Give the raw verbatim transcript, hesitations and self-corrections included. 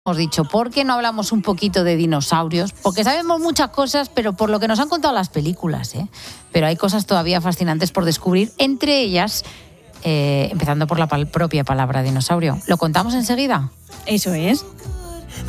Hemos dicho, ¿por qué no hablamos un poquito de dinosaurios? Porque sabemos muchas cosas, pero por lo que nos han contado las películas, ¿eh? Pero hay cosas todavía fascinantes por descubrir, entre ellas, eh, empezando por la pal- propia palabra dinosaurio. ¿Lo contamos enseguida? Eso es.